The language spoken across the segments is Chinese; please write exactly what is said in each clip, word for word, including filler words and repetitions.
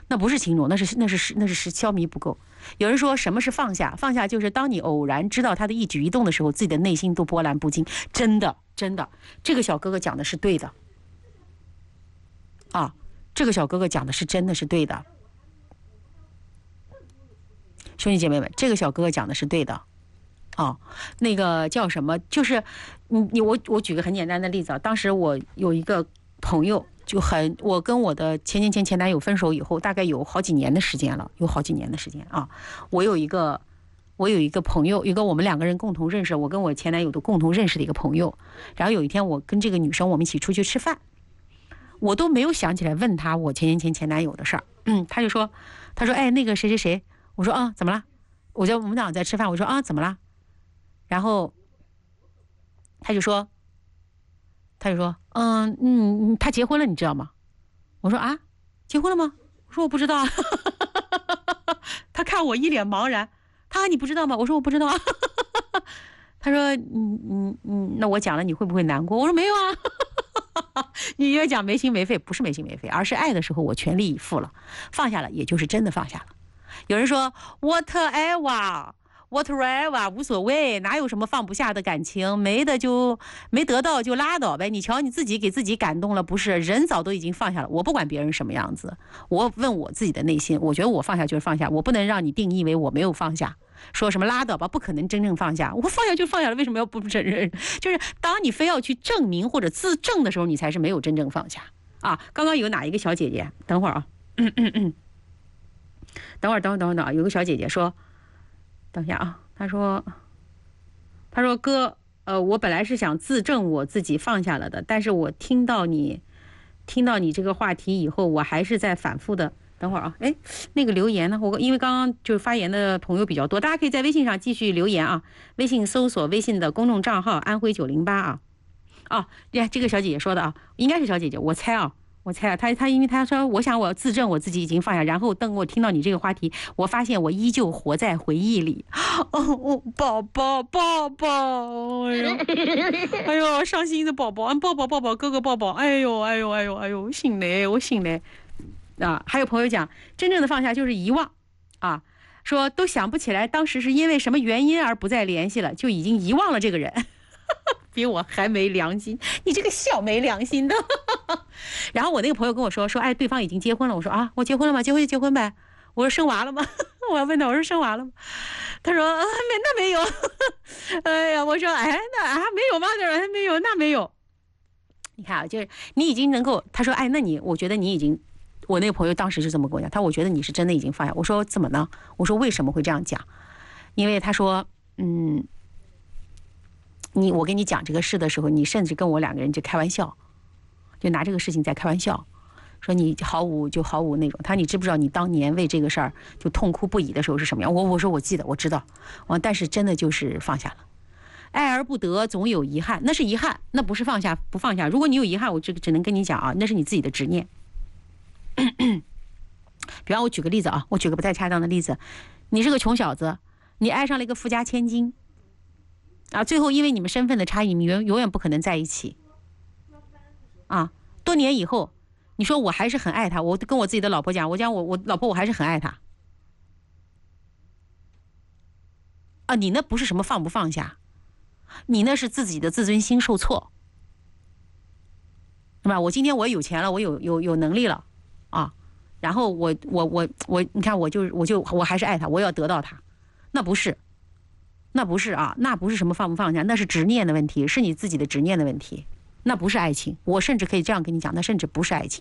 那不是轻重，那是那是那是消弭不够。有人说什么是放下？放下就是当你偶然知道他的一举一动的时候，自己的内心都波澜不惊。真的，真的，这个小哥哥讲的是对的啊，这个小哥哥讲的是真的是对的。兄弟姐妹们，这个小哥哥讲的是对的。啊，那个叫什么？就是你你我我举个很简单的例子啊，当时我有一个朋友。就很，我跟我的前前前前男友分手以后，大概有好几年的时间了，有好几年的时间啊。我有一个，我有一个朋友，一个我们两个人共同认识，我跟我前男友都共同认识的一个朋友。然后有一天，我跟这个女生我们一起出去吃饭，我都没有想起来问她我前前前前男友的事儿。嗯，他就说，他说，哎，那个谁谁谁，我说啊，怎么了？我就我们俩在吃饭，我说啊，怎么了？然后他就说。他就说，嗯嗯，他结婚了，你知道吗？我说啊，结婚了吗？我说我不知道。他看我一脸茫然，他你不知道吗？我说我不知道。他说，嗯嗯嗯，那我讲了你会不会难过？我说没有啊。你越讲没心没肺，不是没心没肺，而是爱的时候我全力以赴了，放下了，也就是真的放下了。有人说 whatever。whatever 无所谓，哪有什么放不下的感情，没的就没得到就拉倒呗。你瞧你自己给自己感动了，不是？人早都已经放下了。我不管别人什么样子，我问我自己的内心，我觉得我放下就是放下，我不能让你定义为我没有放下。说什么拉倒吧，不可能真正放下。我放下就放下了，为什么要不承认？就是当你非要去证明或者自证的时候，你才是没有真正放下啊。刚刚有哪一个小姐姐？等会儿啊，嗯嗯嗯，等会儿等会儿等会儿等会儿，有个小姐姐说。等一下啊，他说，他说哥，呃，我本来是想自证我自己放下了的，但是我听到你，听到你这个话题以后，我还是在反复的。等会儿啊，哎，那个留言呢？我因为刚刚就是发言的朋友比较多，大家可以在微信上继续留言啊。微信搜索微信的公众账号安徽九零八啊。哦，呀，这个小姐姐说的啊，应该是小姐姐，我猜啊。我猜啊，他他因为他说，我想我要自证我自己已经放下，然后等我听到你这个话题，我发现我依旧活在回忆里。哦，哦宝宝宝宝，哎呦，哎呦，伤心的宝宝，抱抱抱抱，哥哥抱抱，哎呦哎呦哎呦哎呦，醒嘞，我醒嘞啊！还有朋友讲，真正的放下就是遗忘啊，说都想不起来当时是因为什么原因而不再联系了，就已经遗忘了这个人。比我还没良心，你这个小没良心的。然后我那个朋友跟我说说，哎，对方已经结婚了。我说啊，我结婚了吗？结婚就结婚呗。我说生娃了吗？我要问他，我说生娃了吗？他说啊，没，那没有。哎呀，我说哎，那啊没有吗？他说没有，那没有。你看啊，就是你已经能够，他说哎，那你我觉得你已经，我那个朋友当时是这么跟我讲，他我觉得你是真的已经放下。我说怎么呢？我说为什么会这样讲？因为他说嗯。你我跟你讲这个事的时候，你甚至跟我两个人就开玩笑，就拿这个事情在开玩笑，说你毫无就毫无那种。他说你知不知道你当年为这个事儿就痛哭不已的时候是什么样？我我说我记得我知道，我但是真的就是放下了。爱而不得，总有遗憾，那是遗憾，那不是放下不放下。如果你有遗憾，我这个只能跟你讲啊，那是你自己的执念。比方我举个例子啊，我举个不太恰当的例子，你是个穷小子，你爱上了一个富家千金。啊，最后因为你们身份的差异，你永永远不可能在一起。啊，多年以后，你说我还是很爱他，我跟我自己的老婆讲，我讲我我老婆我还是很爱他。啊，你那不是什么放不放下，你那是自己的自尊心受挫，对吧？我今天我有钱了，我有有有能力了，啊，然后我我我我，你看我就我就我还是爱他，我要得到他，那不是。那不是啊，那不是什么放不放下，那是执念的问题，是你自己的执念的问题，那不是爱情。我甚至可以这样跟你讲，那甚至不是爱情。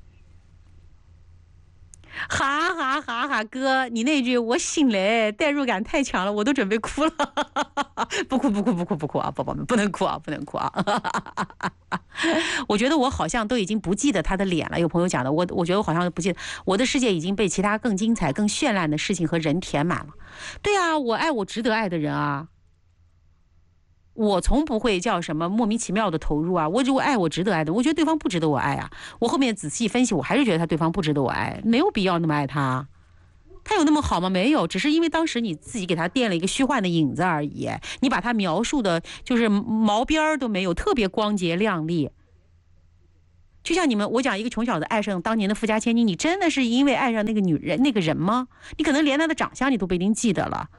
哈哈哈哈，哥，你那句我醒了，代入感太强了，我都准备哭了。不哭不哭不哭不哭啊，宝宝们不能哭啊，不能哭啊。我觉得我好像都已经不记得他的脸了。有朋友讲的，我我觉得我好像不记得，我的世界已经被其他更精彩、更绚烂的事情和人填满了。对啊，我爱我值得爱的人啊，我从不会叫什么莫名其妙的投入啊。我如果爱我值得爱的，我觉得对方不值得我爱啊。我后面仔细分析，我还是觉得他对方不值得我爱，没有必要那么爱他。他有那么好吗？没有，只是因为当时你自己给他垫了一个虚幻的影子而已。你把他描述的就是毛边都没有，特别光洁亮丽。 就像你们，我讲一个穷小子爱上当年的富家千金，你真的是因为爱上那个女人那个人吗？你可能连他的长相你都不一定记得了，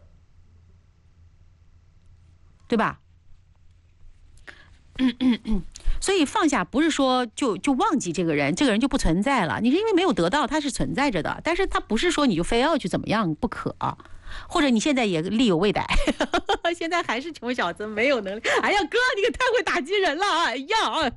对吧？嗯嗯嗯。所以放下不是说就就忘记这个人，这个人就不存在了。你是因为没有得到，他是存在着的，但是他不是说你就非要去怎么样不可，或者你现在也力有未逮，现在还是穷小子，没有能力。哎呀，哥，你可太会打击人了！哎呀，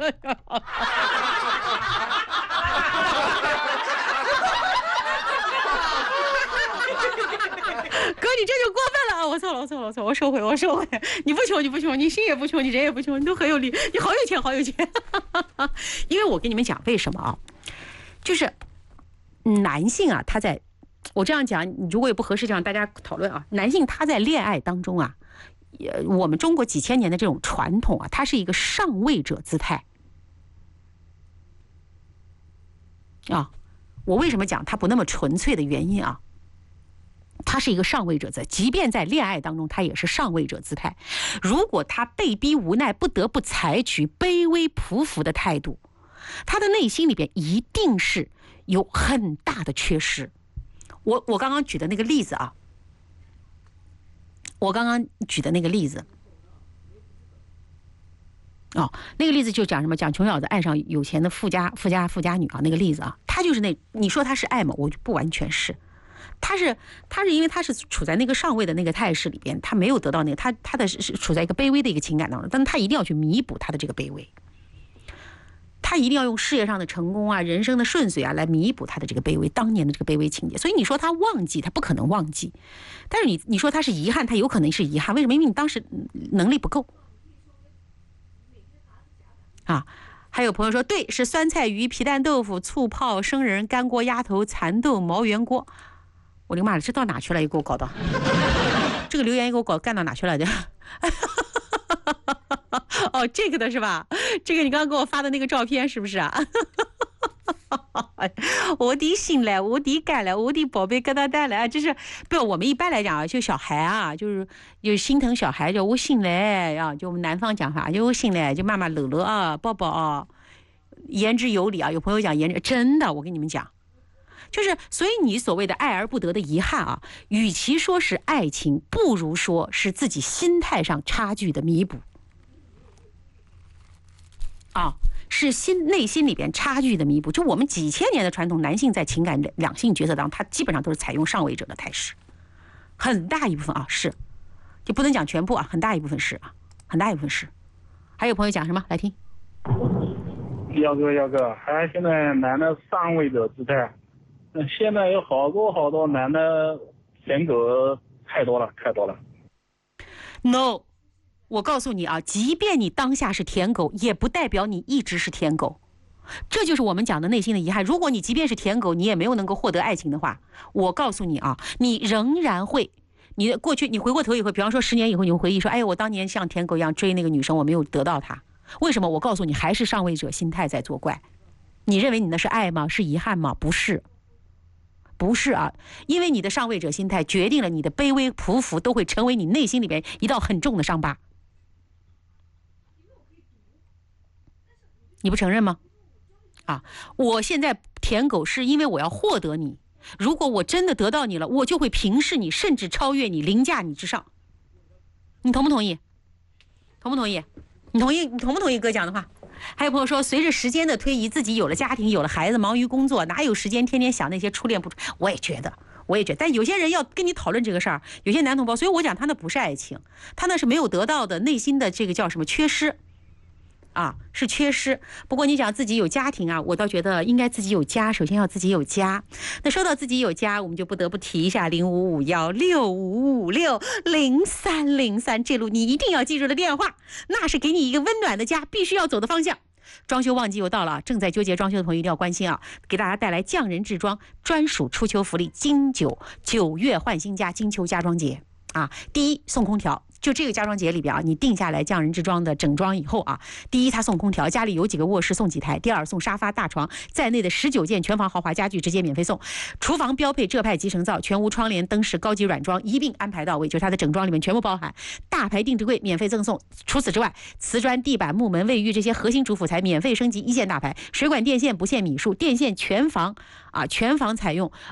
哥，你这就过分了！我错了，我错了，我错了，我收回，我收回。你不穷，你不穷，你心也不穷，你人也不穷，你都很有力，你好有钱，好有钱。因为我跟你们讲为什么啊？就是男性啊，他在我这样讲，你如果也不合适，这样大家讨论啊。男性他在恋爱当中啊，也我们中国几千年的这种传统啊，他是一个上位者姿态啊。我为什么讲他不那么纯粹的原因啊？他是一个上位者姿态，即便在恋爱当中，他也是上位者姿态。如果他被逼无奈，不得不采取卑微匍匐的态度，他的内心里边一定是有很大的缺失。我我刚刚举的那个例子啊，我刚刚举的那个例子，哦，那个例子就讲什么？讲穷小子爱上有钱的富家富家富家女啊，那个例子啊，他就是那，你说他是爱吗？我就不完全是。他是他是因为他是处在那个上位的那个态势里边，他没有得到那个，他他的是处在一个卑微的一个情感当中，但是他一定要去弥补他的这个卑微，他一定要用事业上的成功啊、人生的顺遂啊来弥补他的这个卑微，当年的这个卑微情节。所以你说他忘记，他不可能忘记，但是你你说他是遗憾，他有可能是遗憾，为什么？因为你当时能力不够啊。还有朋友说，对，是酸菜鱼、皮蛋豆腐、醋泡、生仁、干锅鸭头、蚕豆、毛圆锅。我的妈了，这到哪去了？也给我搞到，这个留言也给我搞干到哪去了的？哦，这个的是吧？这个你刚刚给我发的那个照片是不是啊？我的心嘞，我的肝嘞，我的宝贝疙瘩蛋嘞，这是不？我们一般来讲啊，就小孩啊，就是有心疼小孩，叫我心嘞啊，就我们南方讲法，就我心嘞，就妈妈搂搂啊，抱抱啊，言之有理啊。有朋友讲言之，真的，我跟你们讲。就是，所以你所谓的爱而不得的遗憾啊，与其说是爱情，不如说是自己心态上差距的弥补啊，是心内心里边差距的弥补。就我们几千年的传统，男性在情感两性角色当中，他基本上都是采用上位者的态势，很大一部分啊是，就不能讲全部啊，很大一部分是啊，很大一部分是。还有朋友讲什么？来听。 耀哥，耀哥，还现在男的上位者姿态。现在有好多好多男的舔狗太多了，太多了。 No， 我告诉你啊，即便你当下是舔狗，也不代表你一直是舔狗。这就是我们讲的内心的遗憾。如果你即便是舔狗，你也没有能够获得爱情的话，我告诉你啊，你仍然会，你的过去，你回过头以后，比方说十年以后，你会回忆说，哎，我当年像舔狗一样追那个女生，我没有得到她。为什么？我告诉你，还是上位者心态在作怪。你认为你那是爱吗？是遗憾吗？不是。不是啊，因为你的上位者心态决定了你的卑微匍匐都会成为你内心里边一道很重的伤疤。你不承认吗？啊，我现在舔狗是因为我要获得你，如果我真的得到你了，我就会平视你，甚至超越你，凌驾你之上。你同不同意？同不同意？你同意？你同不同意哥讲的话？还有朋友说，随着时间的推移，自己有了家庭，有了孩子，忙于工作，哪有时间天天想那些初恋不？我也觉得，我也觉得。但有些人要跟你讨论这个事儿，有些男同胞，所以我讲他那不是爱情，他那是没有得到的内心的这个叫什么缺失啊，是缺失。不过你讲自己有家庭啊，我倒觉得应该自己有家，首先要自己有家。那说到自己有家，我们就不得不提一下零五五幺六五五六零三零三这路你一定要记住的电话，那是给你一个温暖的家必须要走的方向。装修旺季又到了，正在纠结装修的朋友一定要关心啊！给大家带来匠人制装专属初秋福利，金九九月换新家，金秋家装节啊！第一送空调。 就这个家装节里边啊，你定下来匠人之装的整装以后啊，第一他送空调，家里有几个卧室送几台；第二送沙发、大床在内的十九件全房豪华家具直接免费送，厨房标配浙派集成灶，全屋窗帘、灯饰、高级软装一并安排到位，就是它的整装里面全部包含。大牌定制柜免费赠送，除此之外，瓷砖、地板、木门、卫浴这些核心主辅材免费升级一线大牌，水管电线不限米数，电线全房啊全房采用